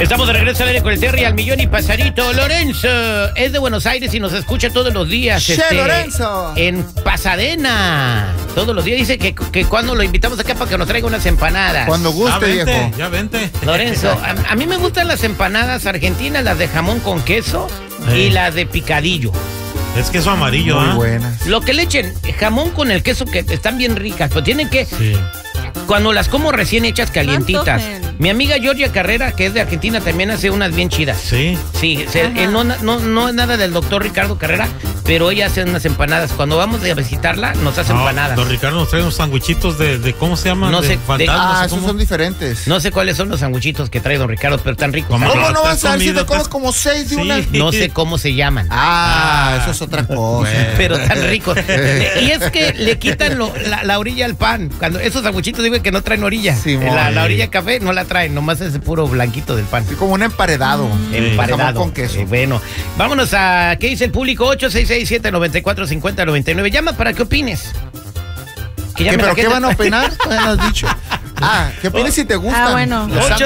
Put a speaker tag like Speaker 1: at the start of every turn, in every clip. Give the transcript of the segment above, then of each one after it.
Speaker 1: Estamos de regreso al aire con el Terry al millón y pasadito. Lorenzo es de Buenos Aires y nos escucha todos los días.
Speaker 2: Lorenzo.
Speaker 1: En Pasadena. Todos los días dice que cuando lo invitamos acá para que nos traiga unas empanadas.
Speaker 2: Cuando guste, viejo.
Speaker 3: Ya vente.
Speaker 1: Lorenzo, a mí me gustan las empanadas argentinas, las de jamón con queso y las de picadillo.
Speaker 3: Es queso amarillo,
Speaker 2: Muy buenas.
Speaker 1: Lo que le echen, jamón con el queso, que están bien ricas, pero tienen que...
Speaker 3: Sí.
Speaker 1: Cuando las como recién hechas calientitas.
Speaker 4: antojen.
Speaker 1: Mi amiga Georgia Carrera, que es de Argentina, también hace unas bien chidas.
Speaker 3: Sí.
Speaker 1: Sí, no es nada del doctor Ricardo Carrera, pero ella hace unas empanadas. Cuando vamos a visitarla, nos hace empanadas.
Speaker 3: Don Ricardo nos trae unos sandwichitos de ¿cómo se llaman?
Speaker 1: No sé,
Speaker 2: esos son diferentes.
Speaker 1: No sé cuáles son los sanguchitos que trae don Ricardo, pero están ricos.
Speaker 3: ¿Cómo
Speaker 2: ¿Cómo no vas a ver si te
Speaker 3: comida,
Speaker 2: comes como 6 de una?
Speaker 1: No sé cómo se llaman.
Speaker 2: Eso es otra cosa.
Speaker 1: Pero tan ricos. Y es que le quitan la orilla al pan. Cuando esos sanguchitos digo que no traen orilla.
Speaker 2: Sí,
Speaker 1: la orilla de café no la traen, nomás es puro blanquito del pan.
Speaker 2: Sí, como un emparedado.
Speaker 1: Emparedado.
Speaker 2: Jamón con queso.
Speaker 1: Bueno, vámonos a ¿qué dice el público? 866-794-5099. Llama para que opines.
Speaker 2: ¿Pero qué van a opinar? Todavía no has dicho. ¿Qué opinas si te gustan?
Speaker 4: Bueno.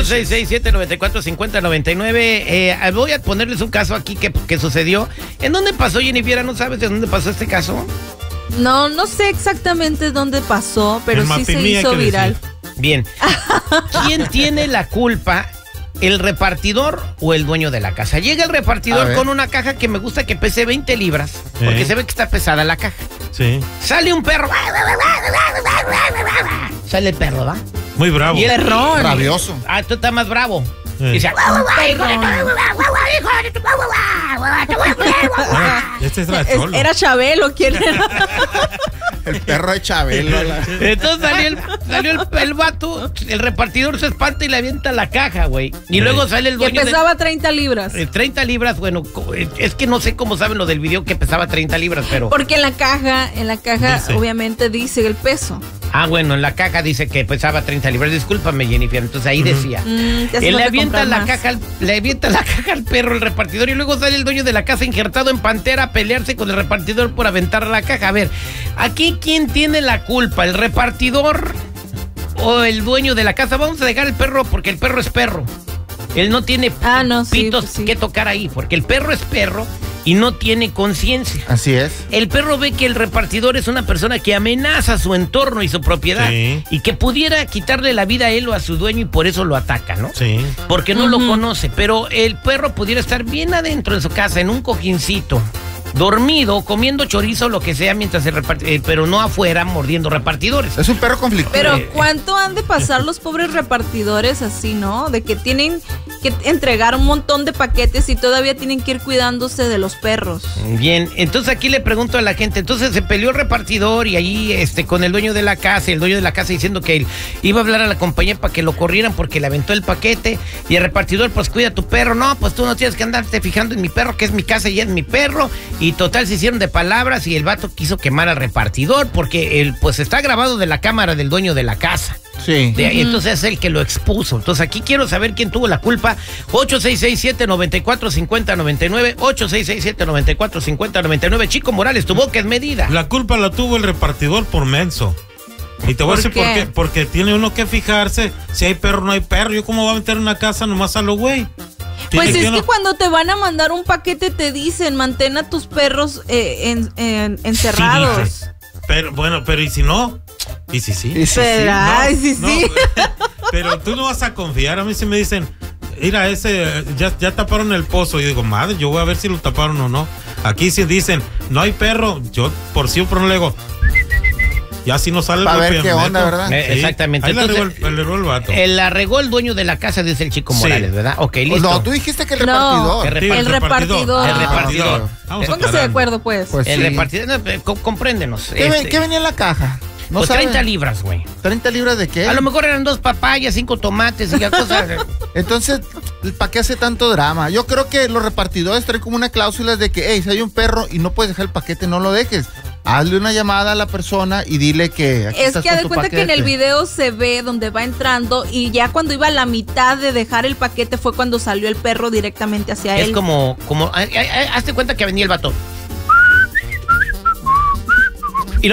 Speaker 1: 866-794-5099. Voy a ponerles un caso aquí que sucedió. ¿En dónde pasó, Jennifer? ¿No sabes de dónde pasó este caso?
Speaker 4: No sé exactamente dónde pasó, pero
Speaker 3: En
Speaker 4: sí se
Speaker 3: Mapimí,
Speaker 4: hizo
Speaker 3: hay que
Speaker 4: viral.
Speaker 3: decir.
Speaker 1: Bien. ¿Quién tiene la culpa? ¿El repartidor o el dueño de la casa? Llega el repartidor con una caja que me gusta que pese 20 libras, porque se ve que está pesada la caja.
Speaker 3: Sí.
Speaker 1: Sale un perro. Sale el perro, ¿va?
Speaker 3: Muy bravo.
Speaker 1: Y el perrón.
Speaker 2: Rabioso.
Speaker 1: Tú estás más bravo.
Speaker 3: Sí.
Speaker 1: Y dice,
Speaker 3: Este es la Cholo.
Speaker 4: Era Chabelo, ¿quién era?
Speaker 2: El perro de Chabelo.
Speaker 1: entonces salió el vato, el repartidor se espanta y le avienta la caja, güey. Y luego sale el
Speaker 4: Que
Speaker 1: dueño
Speaker 4: pesaba 30 libras.
Speaker 1: 30 libras, bueno, es que no sé cómo saben lo del video que pesaba 30 libras, pero...
Speaker 4: Porque en la caja
Speaker 3: Dice.
Speaker 4: obviamente dice el peso.
Speaker 1: bueno, en la caja dice que pesaba 30 libras. Discúlpame, Jennifer, entonces ahí decía.
Speaker 4: Te hace
Speaker 1: Él le
Speaker 4: falta
Speaker 1: avienta
Speaker 4: comprar
Speaker 1: la
Speaker 4: más.
Speaker 1: caja, al perro, el repartidor, y luego sale el dueño de la casa injertado en pantera a pelearse con el repartidor por aventar la caja. A ver, aquí ¿quién tiene la culpa? ¿El repartidor o el dueño de la casa? Vamos a dejar el perro porque el perro es perro. Él no tiene pitos que tocar ahí, porque el perro es perro y no tiene conciencia.
Speaker 2: Así es.
Speaker 1: El perro ve que el repartidor es una persona que amenaza su entorno y su propiedad, y que pudiera quitarle la vida a él o a su dueño y por eso lo ataca, ¿no?
Speaker 3: Sí.
Speaker 1: Porque no lo conoce, pero el perro pudiera estar bien adentro en su casa, en un cojincito, dormido, comiendo chorizo o lo que sea, mientras pero no afuera mordiendo repartidores.
Speaker 2: Es un perro conflictivo.
Speaker 4: Pero ¿cuánto han de pasar los pobres repartidores así, no? De que tienen que entregar un montón de paquetes y todavía tienen que ir cuidándose de los perros.
Speaker 1: Bien, entonces aquí le pregunto a la gente, entonces se peleó el repartidor y ahí con el dueño de la casa, y el dueño de la casa diciendo que él iba a hablar a la compañía para que lo corrieran porque le aventó el paquete, y el repartidor, pues cuida a tu perro. No, pues tú no tienes que andarte fijando en mi perro, que es mi casa y es mi perro. Y total se hicieron de palabras y el vato quiso quemar al repartidor porque él, pues está grabado de la cámara del dueño de la casa.
Speaker 2: Sí.
Speaker 1: Entonces es el que lo expuso. Entonces aquí quiero saber quién tuvo la culpa. 866-794-5099. 866-794-5099. Chico Morales, tu boca es medida.
Speaker 3: La culpa la tuvo el repartidor por menso. Y te voy a decir por qué. Porque tiene uno que fijarse si hay perro o no hay perro. Yo cómo voy a meter en una casa nomás a lo güey.
Speaker 4: Pues es que cuando te van a mandar un paquete te dicen, mantén a tus perros encerrados.
Speaker 3: Sí, pero bueno, pero ¿y si no? ¿Y si sí? Pero tú no vas a confiar. A mí si me dicen, mira, ese ya taparon el pozo. Y digo, madre, yo voy a ver si lo taparon o no. Aquí si dicen, no hay perro, yo por sí o por no le digo, ya si no sale el
Speaker 2: golpe. Para ver qué
Speaker 3: meto.
Speaker 2: onda, ¿verdad?
Speaker 1: Exactamente.
Speaker 3: Ahí la regó el vato.
Speaker 1: La regó el dueño de la casa, dice el Chico Morales, ¿verdad? Ok, listo.
Speaker 2: No, tú dijiste que el repartidor.
Speaker 4: El repartidor.
Speaker 1: El repartidor.
Speaker 4: Póngase de acuerdo, pues.
Speaker 1: El repartidor, compréndenos.
Speaker 2: ¿Qué venía en la caja? No
Speaker 1: pues
Speaker 2: saben.
Speaker 1: 30 libras, güey.
Speaker 2: ¿30 libras de qué?
Speaker 1: A lo mejor eran 2 papayas, 5 tomates y ya cosas.
Speaker 2: Entonces, ¿para qué hace tanto drama? Yo creo que los repartidores traen como una cláusula de que, si hay un perro y no puedes dejar el paquete, no lo dejes. Hazle una llamada a la persona y dile que aquí
Speaker 4: es
Speaker 2: estás
Speaker 4: que haz de
Speaker 2: con tu
Speaker 4: cuenta
Speaker 2: paquete.
Speaker 4: que en el video se ve donde va entrando y ya cuando iba a la mitad de dejar el paquete fue cuando salió el perro directamente hacia él.
Speaker 1: Es como hazte cuenta que venía el vato. Y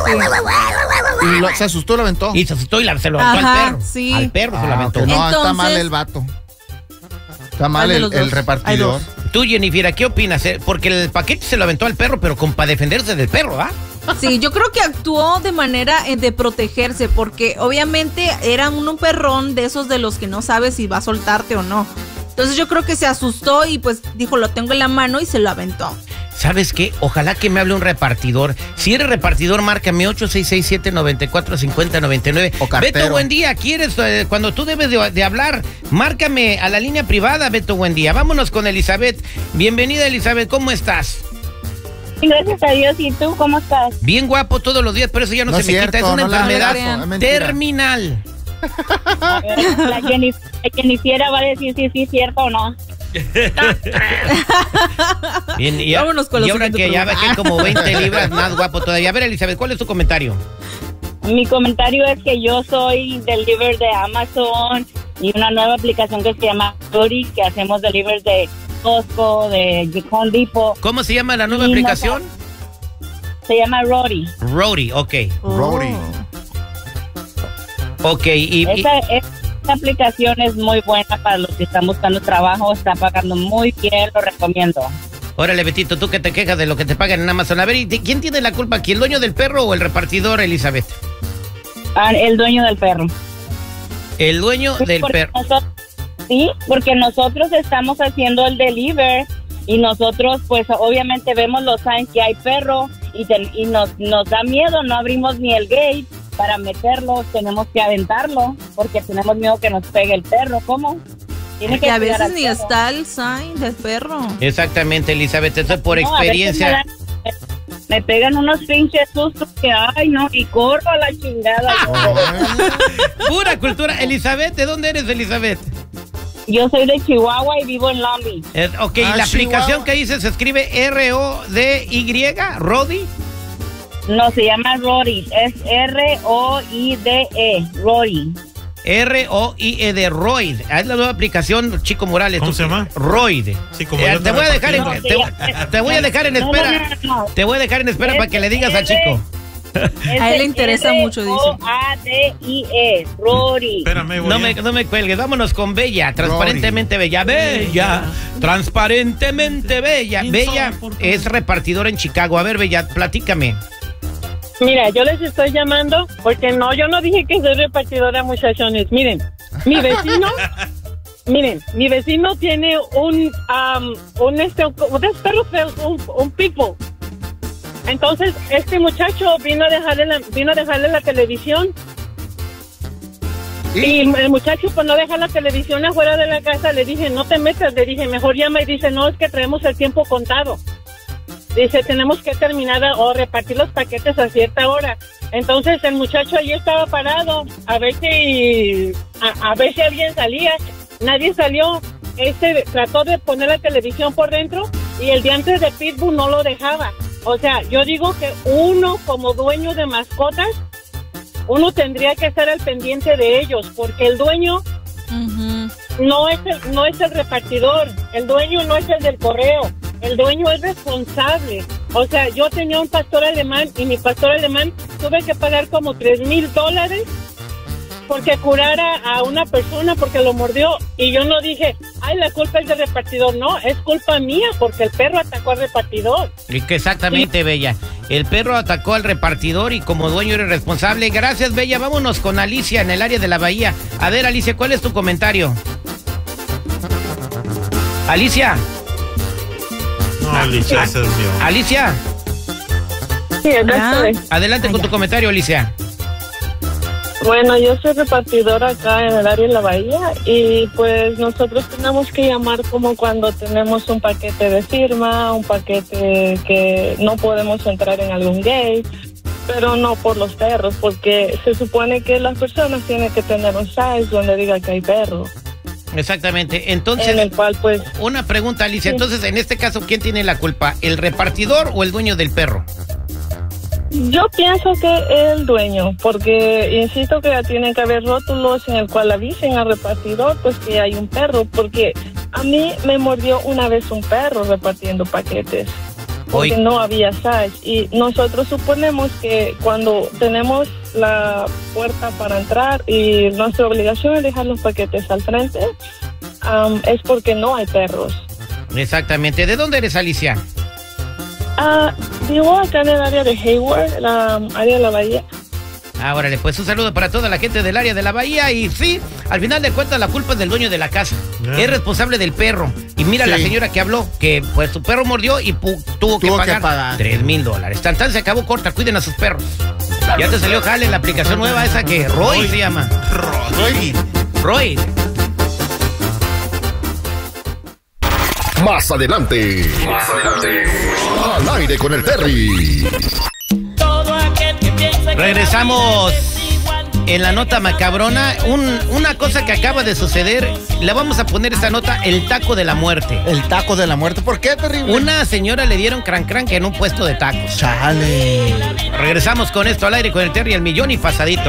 Speaker 2: se asustó, lo aventó.
Speaker 1: Y se asustó y se lo aventó al perro.
Speaker 4: Sí.
Speaker 1: Al perro se lo aventó.
Speaker 2: No,
Speaker 4: Entonces,
Speaker 2: está mal el vato. Está mal
Speaker 4: ¿Cuál de los
Speaker 2: el
Speaker 4: dos?
Speaker 2: repartidor.
Speaker 4: Hay dos.
Speaker 1: Tú, Jennifer, ¿qué opinas? Porque el paquete se lo aventó al perro, pero para defenderse del perro, ¿ah?
Speaker 4: Sí, yo creo que actuó de manera de protegerse, porque obviamente era un perrón de esos de los que no sabes si va a soltarte o no. Entonces yo creo que se asustó y pues dijo, lo tengo en la mano y se lo aventó.
Speaker 1: ¿Sabes qué? Ojalá que me hable un repartidor. Si eres repartidor, márcame 8667-945099.
Speaker 2: O cartero.
Speaker 1: Beto, buen día. ¿Quieres? Cuando tú debes de hablar, márcame a la línea privada, Beto, buen día. Vámonos con Elizabeth. Bienvenida, Elizabeth. ¿Cómo estás?
Speaker 5: Gracias a Dios. ¿Y tú cómo estás?
Speaker 1: Bien guapo todos los días, pero eso ya no,
Speaker 2: No
Speaker 1: se
Speaker 2: es
Speaker 1: me
Speaker 2: cierto,
Speaker 1: quita. Es una
Speaker 2: no la
Speaker 1: enfermedad
Speaker 2: hagas, es mentira.
Speaker 1: terminal.
Speaker 5: A ver, la Jennifer va a decir si sí es cierto o no.
Speaker 1: Bien, y,
Speaker 4: Vámonos con la
Speaker 1: y ahora
Speaker 4: siguiente
Speaker 1: que ya
Speaker 4: pregunta.
Speaker 1: bajé como 20 libras más guapo todavía. A ver, Elizabeth, ¿cuál es tu comentario?
Speaker 5: Mi comentario es que yo soy deliver de Amazon y una nueva aplicación que se llama Rory, que hacemos deliver de Costco, de Home Depot.
Speaker 1: ¿Cómo se llama la nueva
Speaker 5: Y
Speaker 1: aplicación?
Speaker 5: Se llama Rory.
Speaker 1: Rory, ok.
Speaker 2: Rory.
Speaker 1: Ok, y
Speaker 5: Esta aplicación es muy buena para los que están buscando trabajo, está pagando muy bien, lo recomiendo.
Speaker 1: órale, Betito, tú que te quejas de lo que te pagan en Amazon. A ver, ¿y quién tiene la culpa aquí? ¿El dueño del perro o el repartidor, Elizabeth?
Speaker 5: El dueño del perro.
Speaker 1: El dueño del
Speaker 5: Porque
Speaker 1: perro.
Speaker 5: Sí, porque nosotros estamos haciendo el deliver y nosotros pues obviamente vemos los signs que hay perro y nos da miedo, no abrimos ni el gate para meterlo, tenemos que aventarlo porque tenemos miedo que nos pegue el perro. ¿Cómo? Tiene
Speaker 4: Que a
Speaker 5: cuidar
Speaker 4: veces
Speaker 5: al
Speaker 4: ni
Speaker 5: perro.
Speaker 4: está el sign del perro.
Speaker 1: Exactamente, Elizabeth, eso es por
Speaker 5: No, a veces
Speaker 1: experiencia.
Speaker 5: me pegan unos pinches sustos que ay no, y corro a la chingada.
Speaker 1: Pura cultura. Elizabeth, ¿de dónde eres, Elizabeth?
Speaker 5: Yo soy de Chihuahua y vivo en Long Beach.
Speaker 1: Ok, ¿y la aplicación
Speaker 2: Chihuahua.
Speaker 1: que dice se escribe R-O-D-Y? ¿Rody?
Speaker 5: No, se llama Rory, es R-O-I-D-E, Rory.
Speaker 1: R-O-I-E de Roid. Es la nueva aplicación, Chico Morales.
Speaker 3: ¿Cómo se llama?
Speaker 1: Roid.
Speaker 3: Sí, como yo
Speaker 1: te voy a dejar en,
Speaker 5: No,
Speaker 1: te voy a dejar en espera.
Speaker 5: No.
Speaker 1: Te voy a dejar en espera para que le digas al chico.
Speaker 4: A él le interesa mucho, dice.
Speaker 5: R-O-A-D-I-E, Rory.
Speaker 3: Espérame, voy
Speaker 1: No me cuelgues, vámonos con Bella, transparentemente bella. Bella, transparentemente bella. Bella es repartidora en Chicago. A ver, Bella, platícame.
Speaker 6: Mira, yo les estoy llamando porque yo no dije que soy repartidora, muchachones. Miren, mi vecino tiene un pitbull. Entonces, este muchacho vino a dejarle la televisión. Y el muchacho, por no dejar la televisión afuera de la casa, le dije, no te metas. Le dije, mejor llama. Y dice, no, es que traemos el tiempo contado. Dice, tenemos que terminar o repartir los paquetes a cierta hora. Entonces el muchacho allí estaba parado a ver si alguien salía. Nadie salió. Trató de poner la televisión por dentro y el diantre de pitbull no lo dejaba. O sea, yo digo que uno como dueño de mascotas, uno tendría que estar al pendiente de ellos, porque el dueño no es el repartidor, el dueño no es el del correo. El dueño es responsable. O sea, yo tenía un pastor alemán y mi pastor alemán tuve que pagar como $3,000 porque curara a una persona porque lo mordió. Y yo no dije, ay, la culpa es del repartidor. No, es culpa mía porque el perro atacó al repartidor.
Speaker 1: Y que exactamente, Bella. El perro atacó al repartidor y como dueño eres responsable. Gracias, Bella. Vámonos con Alicia en el área de la Bahía. A ver, Alicia, ¿cuál es tu comentario? Alicia.
Speaker 3: No, Alicia, ese es mío.
Speaker 1: Alicia,
Speaker 6: Sí,
Speaker 1: adelante con tu comentario, Alicia.
Speaker 6: Bueno, yo soy repartidora acá en el área de la Bahía y pues nosotros tenemos que llamar como cuando tenemos un paquete de firma, un paquete que no podemos entrar en algún gate, pero no por los perros, porque se supone que las personas tienen que tener un size donde diga que hay perro,
Speaker 1: Exactamente. Entonces,
Speaker 6: en el cual pues...
Speaker 1: una pregunta, Alicia.
Speaker 6: Sí.
Speaker 1: Entonces, en este caso, ¿quién tiene la culpa? ¿El repartidor o el dueño del perro?
Speaker 6: Yo pienso que el dueño, porque insisto que tiene que haber rótulos en el cual avisen al repartidor pues que hay un perro, porque a mí me mordió una vez un perro repartiendo paquetes, porque no había size y nosotros suponemos que cuando tenemos la puerta para entrar y nuestra obligación es dejar los paquetes al frente,
Speaker 7: es porque no hay perros.
Speaker 1: Exactamente. ¿De dónde eres, Alicia?
Speaker 7: Vivo acá en el área de Hayward, la área de la bahía.
Speaker 1: Órale, pues un saludo para toda la gente del área de la bahía. Y sí, al final de cuentas la culpa es del dueño de la casa. Es responsable del perro. Y mira la señora que habló, que pues su perro mordió y tuvo que pagar $3,000. Tan se acabó corta, cuiden a sus perros. Ya te salió jale la aplicación nueva esa que Roy se llama. Roy.
Speaker 8: Más adelante. Al aire con el Terry.
Speaker 1: Regresamos en la nota macabrona. Una cosa que acaba de suceder. Le vamos a poner esta nota: el taco de la muerte.
Speaker 2: El taco de la muerte. ¿Por qué, terrible?
Speaker 1: Una señora le dieron crank en un puesto de tacos.
Speaker 2: Chale.
Speaker 1: Regresamos con esto al aire con el Terry, el millón y pasadito.